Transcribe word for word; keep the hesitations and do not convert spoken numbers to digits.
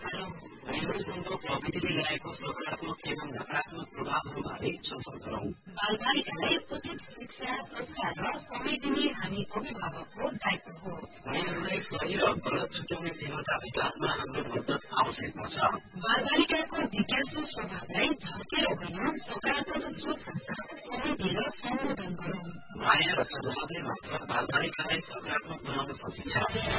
गरौँ। हामीहरूसँग प्रविधिले ल्याएको सकारात्मक एवं नकारात्मक प्रभावहरूबारे छलफल गरौँ। बालबालिकालाई उचित शिक्षा, संस्कार र समय दिने हामी अभिभावकको दायित्व हो। उनीहरूलाई सही र गलत छुट्याउने क्षमता विकासमा हाम्रो मद्दत आवश्यक पर्छ। बालबालिकाको जिज्ञासु स्वभावलाई झल्केर होइन, सकारात्मक सोचका साथ समय दिएर सम्बोधन गरौँ। माया र सद्भावले मात्र बालबालिकालाई सकारात्मक बनाउन सकिन्छ।